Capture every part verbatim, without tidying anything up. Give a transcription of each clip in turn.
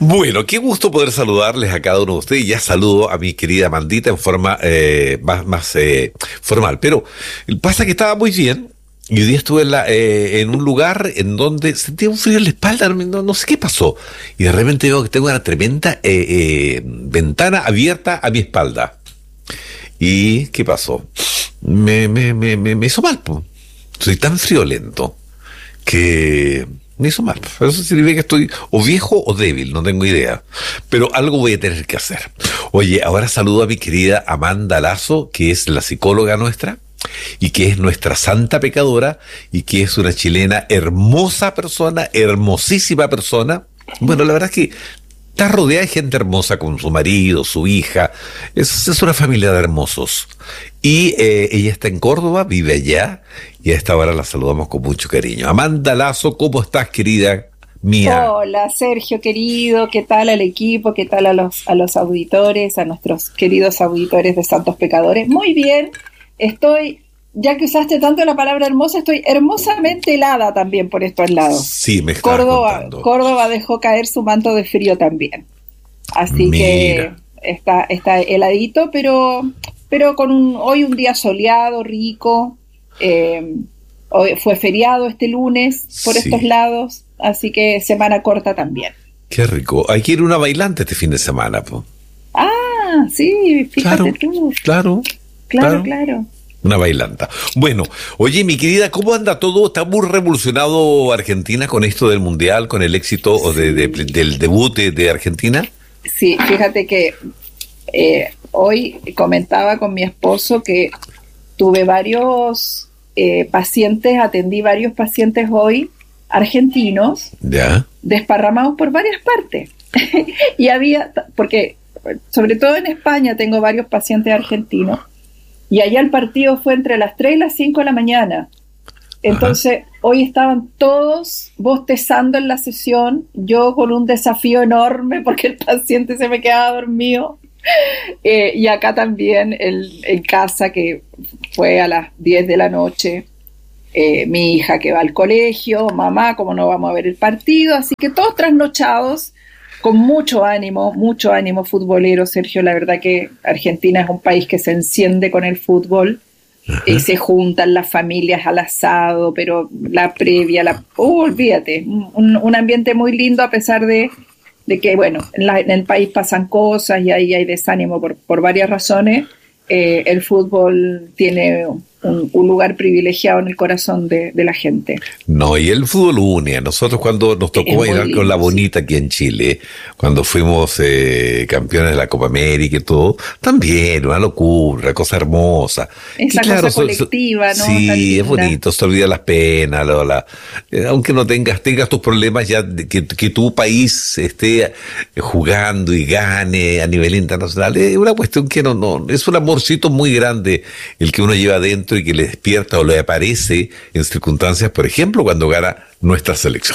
Bueno, qué gusto poder saludarles a cada uno de ustedes. Ya saludo a mi querida Amandita en forma eh, más, más eh, formal. Pero pasa que estaba muy bien. Y hoy día estuve en, la, eh, en un lugar en donde sentía un frío en la espalda, no, no, no sé qué pasó. Y de repente veo que tengo una tremenda eh, eh, ventana abierta a mi espalda. ¿Y qué pasó? Me, me, me, me, me hizo mal, po. Soy tan friolento que me hizo mal. Eso significa que estoy o viejo o débil, no tengo idea. Pero algo voy a tener que hacer. Oye, ahora saludo a mi querida Amanda Lazo, que es la psicóloga nuestra, y que es nuestra santa pecadora, y que es una chilena hermosa persona, hermosísima persona. Bueno, la verdad es que está rodeada de gente hermosa con su marido, su hija. Es, es una familia de hermosos. Y eh, ella está en Córdoba, vive allá, y a esta hora la saludamos con mucho cariño. Amanda Lazo, ¿cómo estás, querida mía? Hola, Sergio, querido, ¿qué tal al equipo? ¿Qué tal a los, a los auditores, a nuestros queridos auditores de Santos Pecadores? Muy bien, estoy, ya que usaste tanto la palabra hermosa, estoy hermosamente helada también por estos lados. Sí, me estabas Córdoba, contando. Córdoba dejó caer su manto de frío también. Así Mira. que está, está heladito, pero, pero con un, hoy un día soleado, rico. Eh, hoy fue feriado este lunes por Sí. estos lados, así que semana corta también. Qué rico. Hay que ir a una bailante este fin de semana, po. Ah, sí, fíjate Claro, tú. claro, Claro, claro. claro. Una bailanta. Bueno, oye, mi querida, ¿cómo anda todo? ¿Está muy revolucionado Argentina con esto del Mundial, con el éxito o de, de- del debut de, de Argentina? Sí, fíjate que eh, hoy comentaba con mi esposo que tuve varios eh, pacientes, atendí varios pacientes hoy argentinos Ya. desparramados por varias partes. Y había, porque sobre todo en España tengo varios pacientes argentinos, y allá el partido fue entre las tres y las cinco de la mañana. Entonces, hoy estaban todos bostezando en la sesión, yo con un desafío enorme porque el paciente se me quedaba dormido. Eh, y acá también el, en casa, que fue a las diez de la noche, eh, mi hija que va al colegio, mamá, como no vamos a ver el partido, así que todos trasnochados, con mucho ánimo, mucho ánimo futbolero, Sergio. La verdad que Argentina es un país que se enciende con el fútbol. Ajá. Y se juntan las familias al asado, pero la previa, la, oh, olvídate, un, un ambiente muy lindo, a pesar de, de que, bueno, en, la, en el país pasan cosas y ahí hay desánimo por, por varias razones. Eh, el fútbol tiene un, un lugar privilegiado en el corazón de, de la gente. No, y el fútbol une. A nosotros cuando nos tocó Es muy bailar lindo, con la sí. bonita aquí en Chile, cuando fuimos eh, campeones de la Copa América y todo, también una locura, una cosa hermosa. Esa Y claro, cosa so- so- colectiva, ¿no? Tan Sí, es linda. bonito, se olvida las penas, lo- la- eh, aunque no tengas, tengas tus problemas ya, de que, que tu país esté eh, jugando y gane a nivel internacional, es una cuestión que no, no, es un amorcito muy grande el que uno lleva adentro y que le despierta o le aparece en circunstancias, por ejemplo, cuando gana nuestra selección.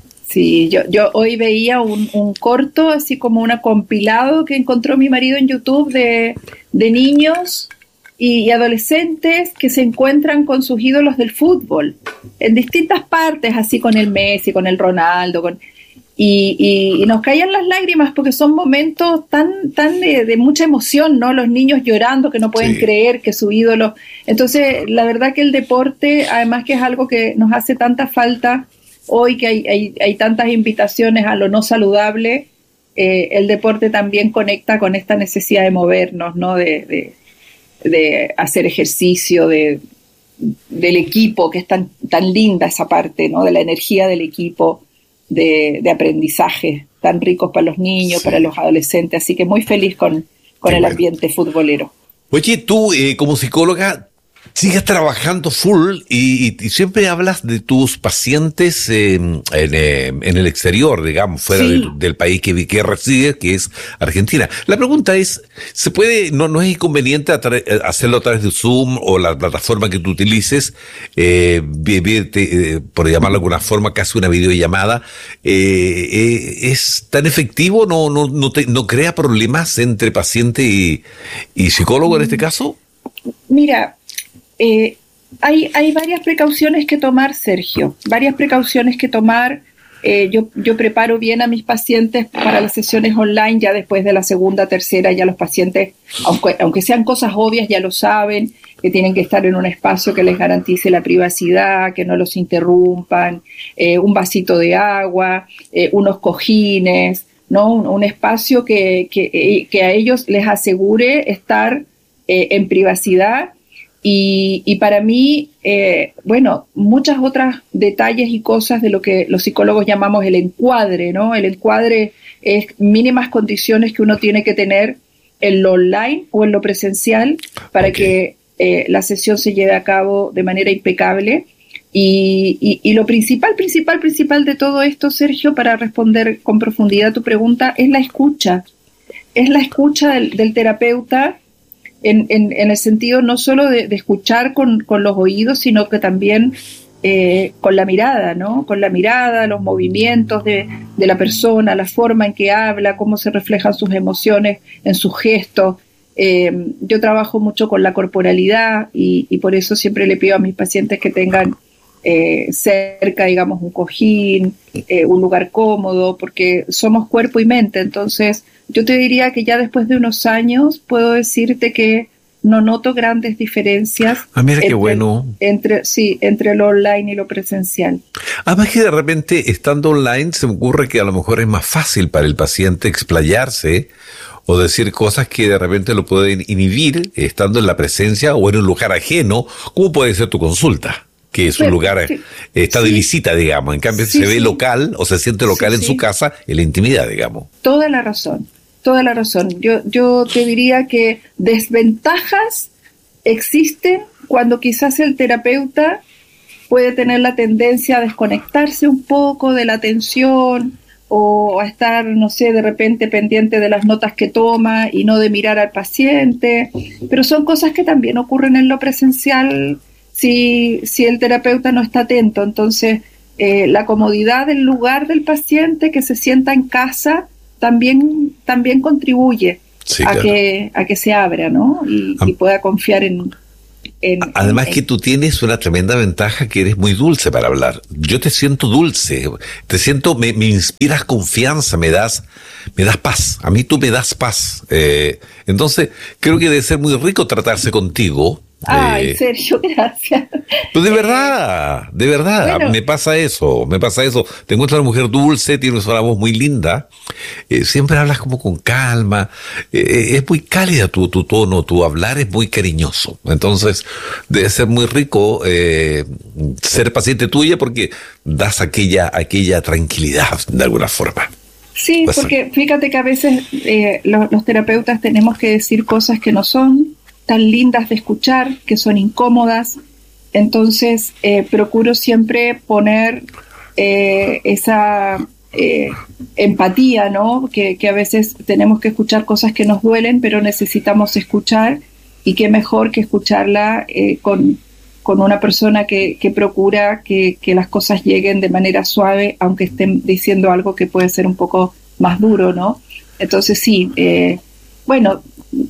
Sí, yo, yo hoy veía un, un corto, así como un compilado que encontró mi marido en YouTube de, de niños y, y adolescentes que se encuentran con sus ídolos del fútbol en distintas partes, así con el Messi, con el Ronaldo, con, y, y, y nos caían las lágrimas porque son momentos tan, tan de, de mucha emoción, ¿no? Los niños llorando que no pueden Sí. creer que su ídolo. Entonces, la verdad que el deporte, además que es algo que nos hace tanta falta hoy, que hay, hay, hay tantas invitaciones a lo no saludable, eh, el deporte también conecta con esta necesidad de movernos, ¿no? De, de, de hacer ejercicio, de, del equipo, que es tan, tan linda esa parte, ¿no? De la energía del equipo, de, de aprendizaje, tan ricos para los niños, Sí. para los adolescentes. Así que muy feliz con, con Qué el bueno. ambiente futbolero. Oye, tú eh, como psicóloga sigues trabajando full y, y- y siempre hablas de tus pacientes eh, en, eh, en el exterior, digamos, fuera Sí. de- del país que, que resides, que es Argentina. La pregunta es, ¿se puede, no, no es inconveniente a tra- eh, hacerlo a través de Zoom o la plataforma que tú utilices, eh, vi- vi- te- eh, por llamarlo de alguna forma, casi una videollamada? Eh, eh, ¿Es tan efectivo? ¿No, no, no, te- no crea problemas entre paciente y, y psicólogo en este caso? Mira, eh, hay, hay varias precauciones que tomar, Sergio, varias precauciones que tomar. eh, yo, yo preparo bien a mis pacientes para las sesiones online, ya después de la segunda, tercera, ya los pacientes, aunque, aunque sean cosas obvias, ya lo saben, que tienen que estar en un espacio que les garantice la privacidad, que no los interrumpan, eh, un vasito de agua, eh, unos cojines, ¿no? Un, un espacio que, que, que a ellos les asegure estar eh, en privacidad. Y, y para mí, eh, bueno, muchas otras detalles y cosas de lo que los psicólogos llamamos el encuadre, ¿no? El encuadre es mínimas condiciones que uno tiene que tener en lo online o en lo presencial para okay. que eh, la sesión se lleve a cabo de manera impecable. Y, y, y lo principal, principal, principal de todo esto, Sergio, para responder con profundidad a tu pregunta, es la escucha. Es la escucha del, del terapeuta en, en, en el sentido no solo de, de escuchar con, con los oídos, sino que también eh, con la mirada, ¿no? Con la mirada, los movimientos de, de la persona, la forma en que habla, cómo se reflejan sus emociones en sus gestos. Eh, yo trabajo mucho con la corporalidad y, y por eso siempre le pido a mis pacientes que tengan Eh, cerca, digamos, un cojín, eh, un lugar cómodo, porque somos cuerpo y mente. Entonces, yo te diría que ya después de unos años puedo decirte que no noto grandes diferencias. Ah, mira entre, qué bueno. Entre, sí, entre lo online y lo presencial. Además que de repente, estando online, se me ocurre que a lo mejor es más fácil para el paciente explayarse o decir cosas que de repente lo pueden inhibir estando en la presencia o en un lugar ajeno, como puede ser tu consulta, que es un Pero, lugar, sí, está de sí, visita, digamos. En cambio, sí, se ve sí. local o se siente local sí, en sí. su casa, en la intimidad, digamos. Toda la razón, toda la razón. Yo, yo te diría que desventajas existen cuando quizás el terapeuta puede tener la tendencia a desconectarse un poco de la atención o a estar, no sé, de repente pendiente de las notas que toma y no de mirar al paciente. Pero son cosas que también ocurren en lo presencial Si, si el terapeuta no está atento. Entonces, eh, la comodidad del lugar del paciente, que se sienta en casa, también, también contribuye sí, a, claro. que, a que se abra, ¿no? Y, ah. y pueda confiar en... en Además en, que tú tienes una tremenda ventaja, que eres muy dulce para hablar. Yo te siento dulce, te siento, me, me inspiras confianza, me das, me das paz. A mí tú me das paz. Eh, entonces, creo que debe ser muy rico tratarse contigo. Ay, eh, Sergio, gracias. Pues de verdad, de verdad, bueno, me pasa eso, me pasa eso. Te encuentras una mujer dulce, tienes una voz muy linda, eh, siempre hablas como con calma, eh, es muy cálida tu, tu tono, tu hablar es muy cariñoso. Entonces, debe ser muy rico eh, ser paciente tuya porque das aquella, aquella tranquilidad de alguna forma. Sí, pues, porque fíjate que a veces eh, los, los terapeutas tenemos que decir cosas que no son tan lindas de escuchar, que son incómodas. Entonces eh, procuro siempre poner eh, esa eh, empatía, ¿no? Que, que a veces tenemos que escuchar cosas que nos duelen, pero necesitamos escuchar, y qué mejor que escucharla eh, con, con una persona que, que procura que, que las cosas lleguen de manera suave, aunque estén diciendo algo que puede ser un poco más duro, ¿no? Entonces sí, eh, bueno,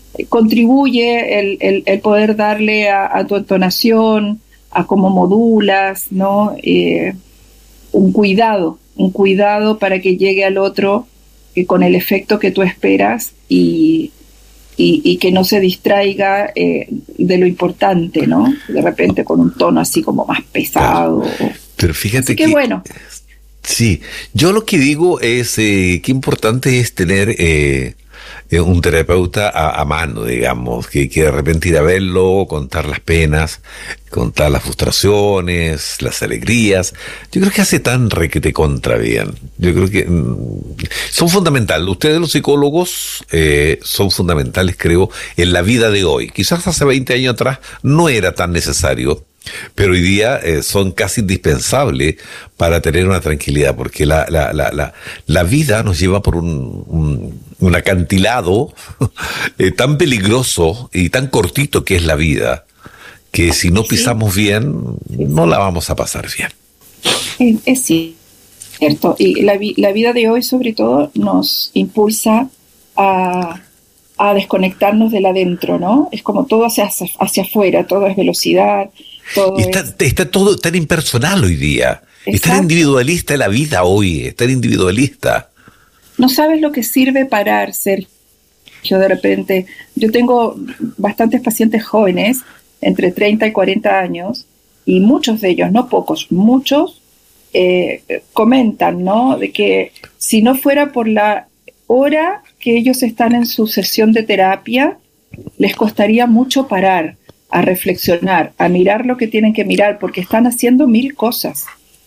contribuye el, el, el poder darle a, a tu entonación, a cómo modulas, ¿no? Eh, un cuidado, un cuidado para que llegue al otro eh, con el efecto que tú esperas y, y, y que no se distraiga eh, de lo importante, ¿no? De repente con un tono así como más pesado. Claro. Pero fíjate así que, que bueno. Sí, yo lo que digo es eh, qué importante es tener eh, un terapeuta a, a mano, digamos, que, que de repente ir a verlo, contar las penas, contar las frustraciones, las alegrías. Yo creo que hace tan requete contra bien. Yo creo que mmm, son fundamentales. Ustedes los psicólogos eh, son fundamentales, creo, en la vida de hoy. Quizás hace veinte años atrás no era tan necesario, pero hoy día eh, son casi indispensables para tener una tranquilidad, porque la, la, la, la, la vida nos lleva por un, un, un acantilado eh, tan peligroso y tan cortito que es la vida, que si no pisamos bien, no la vamos a pasar bien. Es, es cierto, y la, la vida de hoy sobre todo nos impulsa a... a desconectarnos del adentro, ¿no? Es como todo hacia, hacia afuera, todo es velocidad, todo está, es... está todo tan impersonal hoy día. Estar individualista en la vida hoy, estar individualista. No sabes lo que sirve parar, Sergio, de repente. Yo tengo bastantes pacientes jóvenes, entre treinta y cuarenta años, y muchos de ellos, no pocos, muchos, eh, comentan, ¿no? De que si no fuera por la hora que ellos están en su sesión de terapia, les costaría mucho parar, a reflexionar, a mirar lo que tienen que mirar, porque están haciendo mil cosas.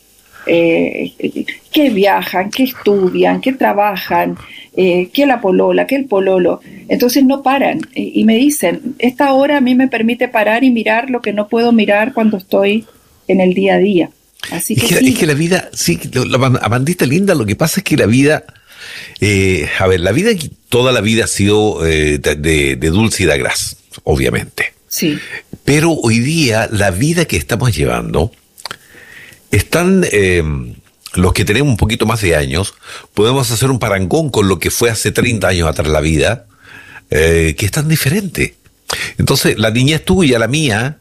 Eh, que viajan, que estudian, que trabajan, eh, que la polola, que el pololo. Entonces no paran y, y me dicen, esta hora a mí me permite parar y mirar lo que no puedo mirar cuando estoy en el día a día. Así que, es que, sí. es que la vida, sí, la Amandita linda, lo que pasa es que la vida, eh, a ver, la vida, toda la vida ha sido eh, de, de, de dulce y de gras, obviamente. Sí. Pero hoy día la vida que estamos llevando, están eh, los que tenemos un poquito más de años, podemos hacer un parangón con lo que fue hace treinta años atrás la vida, eh, que es tan diferente. Entonces, la niñez tuya, la mía,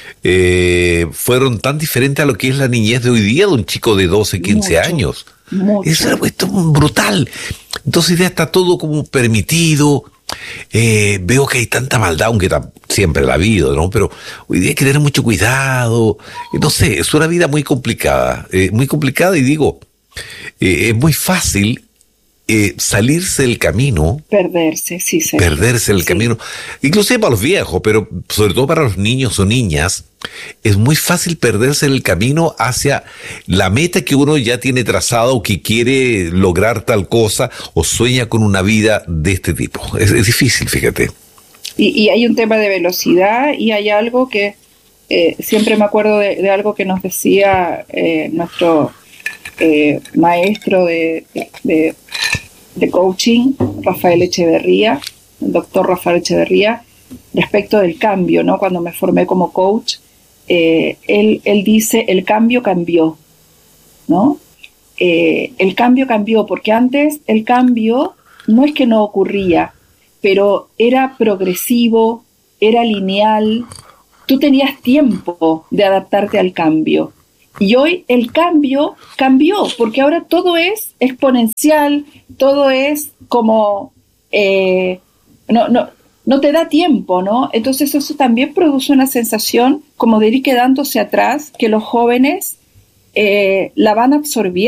eh, fueron tan diferentes a lo que es la niñez de hoy día de un chico de doce, quince Mucho, años. mucho. Eso es brutal. Entonces ya está todo como permitido. Eh, veo que hay tanta maldad, aunque siempre la ha habido, ¿no? Pero hoy día hay que tener mucho cuidado. No sé, es una vida muy complicada, eh, muy complicada y digo, eh, es muy fácil eh, salirse del camino. Perderse, sí, sí. Perderse el sí. camino. Inclusive para los viejos, pero sobre todo para los niños o niñas, es muy fácil perderse el camino hacia la meta que uno ya tiene trazada o que quiere lograr tal cosa o sueña con una vida de este tipo. Es, es difícil, fíjate. Y, y hay un tema de velocidad y hay algo que eh, siempre me acuerdo de, de algo que nos decía eh, nuestro eh, maestro de, de, de coaching, Rafael Echeverría, el doctor Rafael Echeverría, respecto del cambio, ¿no? Cuando me formé como coach, eh, él, él dice, el cambio cambió, ¿no? Eh, el cambio cambió, porque antes el cambio no es que no ocurría, pero era progresivo, era lineal, tú tenías tiempo de adaptarte al cambio. Y hoy el cambio cambió, porque ahora todo es exponencial, todo es como... Eh, no, no, no te da tiempo, ¿no? Entonces eso también produce una sensación como de ir quedándose atrás, que los jóvenes eh, la van absorbiendo.